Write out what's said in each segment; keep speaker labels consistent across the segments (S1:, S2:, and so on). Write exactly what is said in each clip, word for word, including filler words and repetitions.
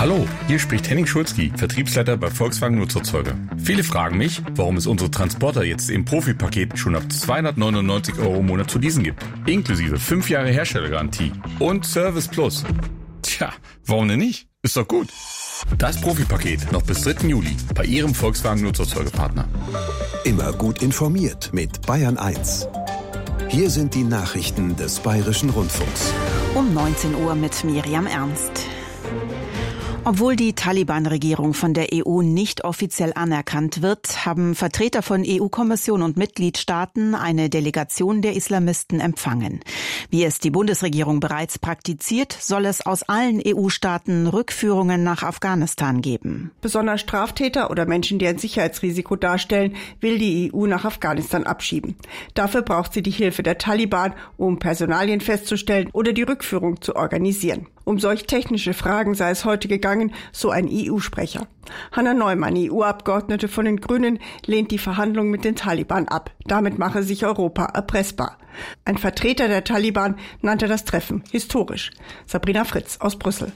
S1: Hallo, hier spricht Henning Schulzki, Vertriebsleiter bei Volkswagen Nutzerzeuger. Viele fragen mich, warum es unsere Transporter jetzt im Profi-Paket schon ab zweihundertneunundneunzig Euro im Monat zu leasen gibt. Inklusive fünf Jahre Herstellergarantie und Service Plus. Tja, warum denn nicht? Ist doch gut. Das Profi-Paket noch bis dritten Juli bei Ihrem Volkswagen Nutzerzeugerpartner.
S2: Immer gut informiert mit Bayern eins. Hier sind die Nachrichten des Bayerischen Rundfunks.
S3: Um neunzehn Uhr mit Miriam Ernst. Obwohl die Taliban-Regierung von der E U nicht offiziell anerkannt wird, haben Vertreter von E U-Kommission und Mitgliedstaaten eine Delegation der Islamisten empfangen. Wie es die Bundesregierung bereits praktiziert, soll es aus allen E U-Staaten Rückführungen nach Afghanistan geben.
S4: Besonders Straftäter oder Menschen, die ein Sicherheitsrisiko darstellen, will die E U nach Afghanistan abschieben. Dafür braucht sie die Hilfe der Taliban, um Personalien festzustellen oder die Rückführung zu organisieren. Um solch technische Fragen sei es heute gegangen, so ein E U-Sprecher. Hanna Neumann, E U-Abgeordnete von den Grünen, lehnt die Verhandlungen mit den Taliban ab. Damit mache sich Europa erpressbar. Ein Vertreter der Taliban nannte das Treffen historisch. Sabrina Fritz aus Brüssel.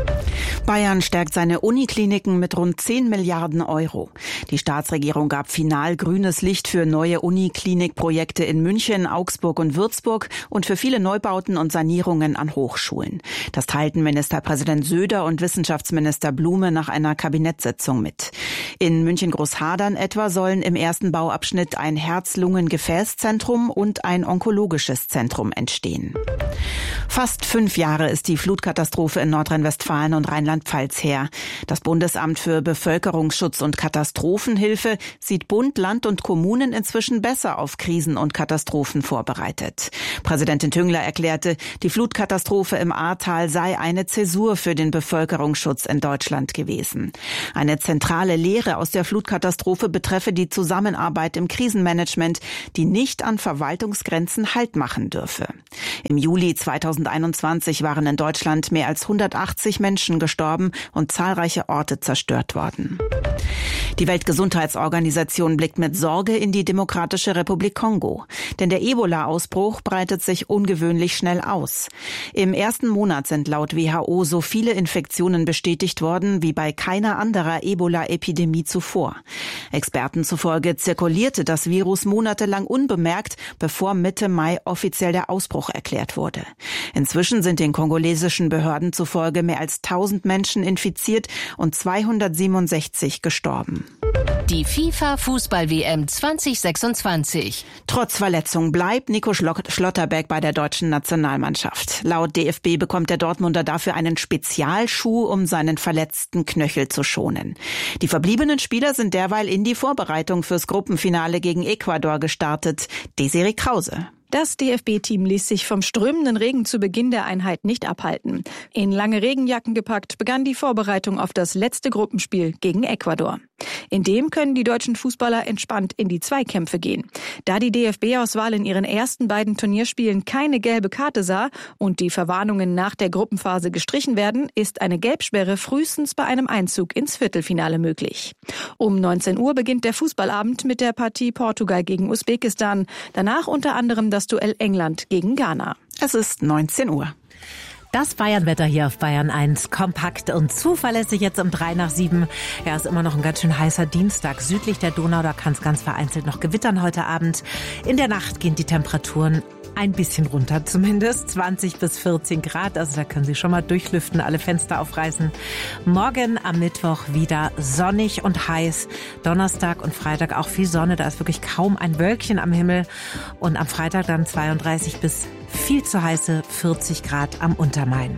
S3: Bayern stärkt seine Unikliniken mit rund zehn Milliarden Euro. Die Staatsregierung gab final grünes Licht für neue Uniklinikprojekte in München, Augsburg und Würzburg und für viele Neubauten und Sanierungen an Hochschulen. Das teilten Ministerpräsident Söder und Wissenschaftsminister Blume nach einer Kabinettssitzung mit. In München-Großhadern etwa sollen im ersten Bauabschnitt ein Herz-Lungen-Gefäßzentrum und ein onkologisches Zentrum entstehen. Fast fünf Jahre ist die Flutkatastrophe in Nordrhein-Westfalen und Rheinland-Pfalz her. Das Bundesamt für Bevölkerungsschutz und Katastrophenhilfe sieht Bund, Land und Kommunen inzwischen besser auf Krisen und Katastrophen vorbereitet. Präsidentin Tüngler erklärte, die Flutkatastrophe im Ahrtal sei eine Zäsur für den Bevölkerungsschutz in Deutschland gewesen. Eine zentrale Lehre aus der Flutkatastrophe betreffe die Zusammenarbeit im Krisenmanagement, die nicht an Verwaltungsgrenzen Halt machen dürfe. Im Juli zweitausendeinundzwanzig waren in Deutschland mehr als hundertachtzig Menschen gestorben und zahlreiche Orte zerstört worden. Die Weltgesundheitsorganisation blickt mit Sorge in die Demokratische Republik Kongo. Denn der Ebola-Ausbruch breitet sich ungewöhnlich schnell aus. Im ersten Monat sind laut W H O so viele Infektionen bestätigt worden wie bei keiner anderer Ebola-Epidemie zuvor. Experten zufolge zirkulierte das Virus monatelang unbemerkt, bevor Mitte Mai offiziell der Ausbruch erklärt wurde. Inzwischen sind den kongolesischen Behörden zufolge mehr als tausend Menschen infiziert und zweihundertsiebenundsechzig gestorben.
S5: Die FIFA-Fußball-W M zwanzig sechsundzwanzig.
S3: Trotz Verletzung bleibt Nico Schlotterbeck bei der deutschen Nationalmannschaft. Laut D F B bekommt der Dortmunder dafür einen Spezialschuh, um seinen verletzten Knöchel zu schonen. Die verbliebenen Spieler sind derweil in die Vorbereitung fürs Gruppenfinale gegen Ecuador gestartet. Desiree Krause.
S6: Das D F B-Team ließ sich vom strömenden Regen zu Beginn der Einheit nicht abhalten. In lange Regenjacken gepackt begann die Vorbereitung auf das letzte Gruppenspiel gegen Ecuador. In dem können die deutschen Fußballer entspannt in die Zweikämpfe gehen. Da die D F B-Auswahl in ihren ersten beiden Turnierspielen keine gelbe Karte sah und die Verwarnungen nach der Gruppenphase gestrichen werden, ist eine Gelbsperre frühestens bei einem Einzug ins Viertelfinale möglich. Um neunzehn Uhr beginnt der Fußballabend mit der Partie Portugal gegen Usbekistan. Danach unter anderem das Duell England gegen Ghana.
S3: Es ist neunzehn Uhr.
S7: Das Bayernwetter hier auf Bayern eins. Kompakt und zuverlässig jetzt um drei nach sieben. Ja, ist immer noch ein ganz schön heißer Dienstag. Südlich der Donau, da kann es ganz vereinzelt noch gewittern heute Abend. In der Nacht gehen die Temperaturen ein bisschen runter zumindest. zwanzig bis vierzehn Grad, also da können Sie schon mal durchlüften, alle Fenster aufreißen. Morgen am Mittwoch wieder sonnig und heiß. Donnerstag und Freitag auch viel Sonne, da ist wirklich kaum ein Wölkchen am Himmel. Und am Freitag dann zweiunddreißig bis viel zu heiße vierzig Grad am Untermain.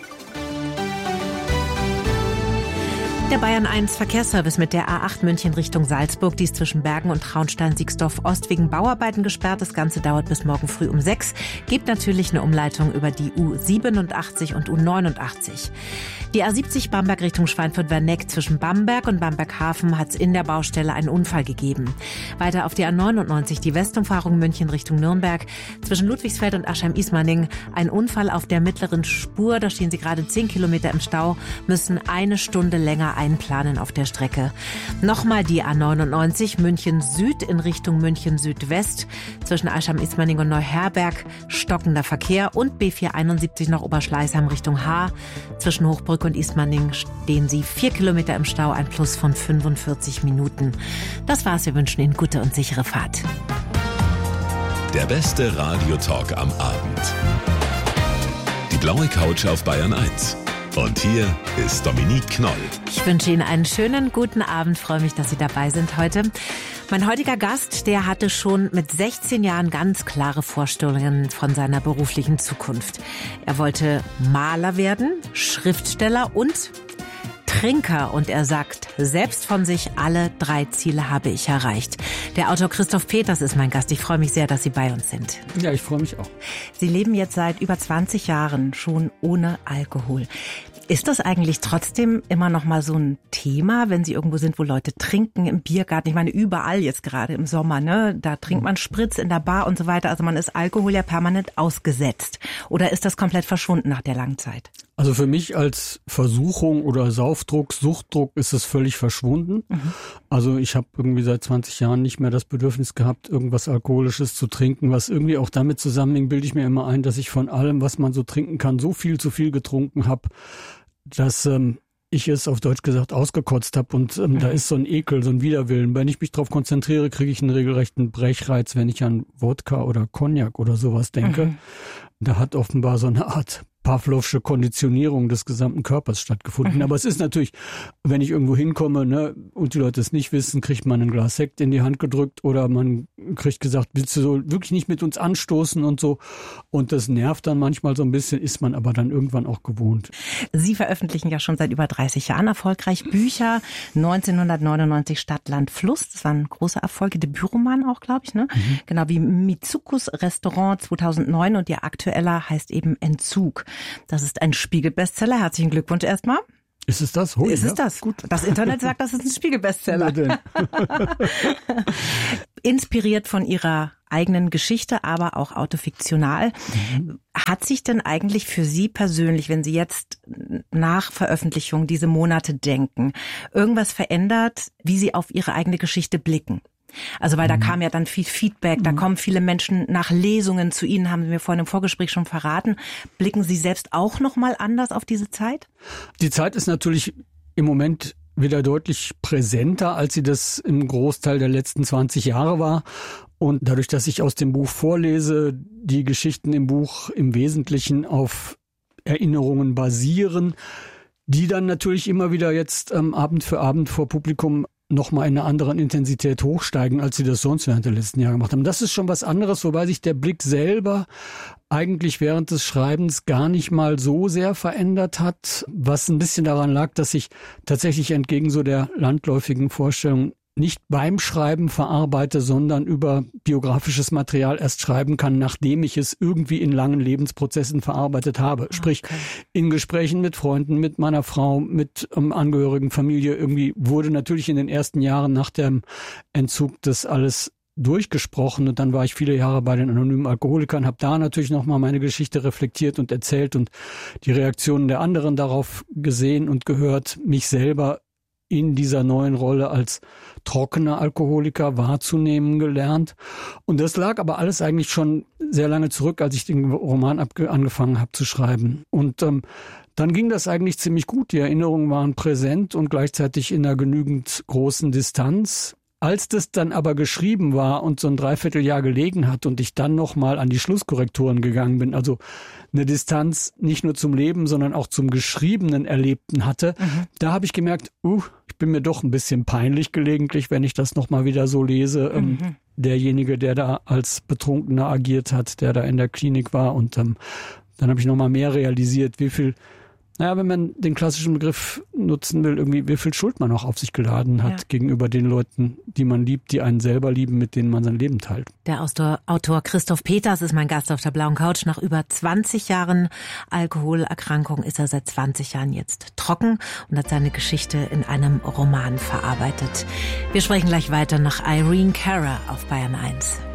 S7: Der Bayern eins Verkehrsservice mit der A acht München Richtung Salzburg, die ist zwischen Bergen und Traunstein-Siegsdorf-Ost wegen Bauarbeiten gesperrt. Das Ganze dauert bis morgen früh um sechs. Gibt natürlich eine Umleitung über die U siebenundachtzig und U neunundachtzig. Die A siebzig Bamberg Richtung Schweinfurt-Werneck zwischen Bamberg und Bamberghafen hat es in der Baustelle einen Unfall gegeben. Weiter auf die A neunundneunzig die Westumfahrung München Richtung Nürnberg. Zwischen Ludwigsfeld und Aschheim-Ismaning ein Unfall auf der mittleren Spur. Da stehen Sie gerade zehn Kilometer im Stau, müssen eine Stunde länger einplanen auf der Strecke. Nochmal die A neunundneunzig München Süd in Richtung München Südwest. Zwischen Escham-Ismaning und Neuherberg stockender Verkehr und B vierhunderteinundsiebzig nach Oberschleißheim Richtung Haar. Zwischen Hochbrück und Ismaning stehen Sie vier Kilometer im Stau, ein Plus von fünfundvierzig Minuten. Das war's, wir wünschen Ihnen gute und sichere Fahrt.
S8: Der beste Radiotalk am Abend. Die blaue Couch auf Bayern eins. Und hier ist Dominique Knoll.
S7: Ich wünsche Ihnen einen schönen guten Abend. Freue mich, dass Sie dabei sind heute. Mein heutiger Gast, der hatte schon mit sechzehn Jahren ganz klare Vorstellungen von seiner beruflichen Zukunft. Er wollte Maler werden, Schriftsteller und Trinker. Und er sagt selbst von sich, alle drei Ziele habe ich erreicht. Der Autor Christoph Peters ist mein Gast. Ich freue mich sehr, dass Sie bei uns sind.
S9: Ja, ich freue mich auch.
S7: Sie leben jetzt seit über zwanzig Jahren schon ohne Alkohol. Ist das eigentlich trotzdem immer noch mal so ein Thema, wenn Sie irgendwo sind, wo Leute trinken, im Biergarten? Ich meine, überall jetzt gerade im Sommer, ne? Da trinkt man Spritz in der Bar und so weiter. Also man ist Alkohol ja permanent ausgesetzt. Oder ist das komplett verschwunden nach der langen Zeit?
S9: Also für mich als Versuchung oder Saufdruck, Suchtdruck ist es völlig verschwunden. Mhm. Also ich habe irgendwie seit zwanzig Jahren nicht mehr das Bedürfnis gehabt, irgendwas Alkoholisches zu trinken, was irgendwie auch damit zusammenhängt, bilde ich mir immer ein, dass ich von allem, was man so trinken kann, so viel zu viel getrunken habe, dass ähm, ich es auf Deutsch gesagt ausgekotzt habe und ähm, mhm. da ist so ein Ekel, so ein Widerwillen. Wenn ich mich darauf konzentriere, kriege ich einen regelrechten Brechreiz, wenn ich an Wodka oder Cognac oder sowas denke. Mhm. Da hat offenbar so eine Art Pavlovsche Konditionierung des gesamten Körpers stattgefunden. Mhm. Aber es ist natürlich, wenn ich irgendwo hinkomme, ne, und die Leute es nicht wissen, kriegt man ein Glas Sekt in die Hand gedrückt oder man kriegt gesagt, willst du so wirklich nicht mit uns anstoßen und so. Und das nervt dann manchmal so ein bisschen, ist man aber dann irgendwann auch gewohnt.
S7: Sie veröffentlichen ja schon seit über dreißig Jahren erfolgreich Bücher. neunzehnhundertneunundneunzig Stadt, Land, Fluss. Das waren große Erfolge. Debütroman auch, glaube ich, ne? Mhm. Genau wie Mitsukus Restaurant zweitausendneun und Ihr aktueller heißt eben Entzug. Das ist ein Spiegel-Bestseller. Herzlichen Glückwunsch erstmal.
S9: Ist es das? Hui,
S7: ist es
S9: ja?
S7: das? Gut. Das Internet sagt, das ist ein Spiegel-Bestseller. Inspiriert von Ihrer eigenen Geschichte, aber auch autofiktional. Mhm. Hat sich denn eigentlich für Sie persönlich, wenn Sie jetzt nach Veröffentlichung diese Monate denken, irgendwas verändert, wie Sie auf Ihre eigene Geschichte blicken? Also weil da kam ja dann viel Feedback, da kommen viele Menschen nach Lesungen zu Ihnen, haben Sie mir vorhin im Vorgespräch schon verraten. Blicken Sie selbst auch noch mal anders auf diese Zeit?
S9: Die Zeit ist natürlich im Moment wieder deutlich präsenter, als sie das im Großteil der letzten zwanzig Jahre war. Und dadurch, dass ich aus dem Buch vorlese, die Geschichten im Buch im Wesentlichen auf Erinnerungen basieren, die dann natürlich immer wieder jetzt ähm, Abend für Abend vor Publikum noch mal in einer anderen Intensität hochsteigen, als sie das sonst während der letzten Jahre gemacht haben. Das ist schon was anderes, wobei sich der Blick selber eigentlich während des Schreibens gar nicht mal so sehr verändert hat, was ein bisschen daran lag, dass ich tatsächlich entgegen so der landläufigen Vorstellung nicht beim Schreiben verarbeite, sondern über biografisches Material erst schreiben kann, nachdem ich es irgendwie in langen Lebensprozessen verarbeitet habe. Okay. Sprich, in Gesprächen mit Freunden, mit meiner Frau, mit ähm, Angehörigen, Familie, irgendwie wurde natürlich in den ersten Jahren nach dem Entzug das alles durchgesprochen und dann war ich viele Jahre bei den anonymen Alkoholikern, habe da natürlich nochmal meine Geschichte reflektiert und erzählt und die Reaktionen der anderen darauf gesehen und gehört, mich selber in dieser neuen Rolle als trockener Alkoholiker wahrzunehmen gelernt. Und das lag aber alles eigentlich schon sehr lange zurück, als ich den Roman abge- angefangen habe zu schreiben. Und ähm, dann ging das eigentlich ziemlich gut. Die Erinnerungen waren präsent und gleichzeitig in einer genügend großen Distanz. Als das dann aber geschrieben war und so ein Dreivierteljahr gelegen hat und ich dann nochmal an die Schlusskorrekturen gegangen bin, also eine Distanz nicht nur zum Leben, sondern auch zum geschriebenen Erlebten hatte, mhm. da habe ich gemerkt, uh, ich bin mir doch ein bisschen peinlich gelegentlich, wenn ich das nochmal wieder so lese. Mhm. Ähm, derjenige, der da als Betrunkener agiert hat, der da in der Klinik war und ähm, dann habe ich nochmal mehr realisiert, wie viel Naja, wenn man den klassischen Begriff nutzen will, irgendwie, wie viel Schuld man auch auf sich geladen hat ja. gegenüber den Leuten, die man liebt, die einen selber lieben, mit denen man sein Leben teilt.
S7: Der Autor Christoph Peters ist mein Gast auf der blauen Couch. Nach über zwanzig Jahren Alkoholerkrankung ist er seit zwanzig Jahren jetzt trocken und hat seine Geschichte in einem Roman verarbeitet. Wir sprechen gleich weiter nach Irene Cara auf Bayern eins.